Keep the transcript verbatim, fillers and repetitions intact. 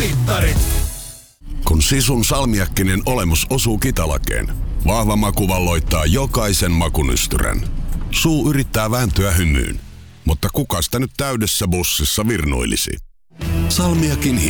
Mittarit. Kun sisun salmiakkinen olemus osuu kitalakeen, vahva maku valloittaa jokaisen makunystyrän. Suu yrittää vääntyä hymyyn, mutta kuka sitä nyt täydessä bussissa virnuilisi? Salmiakin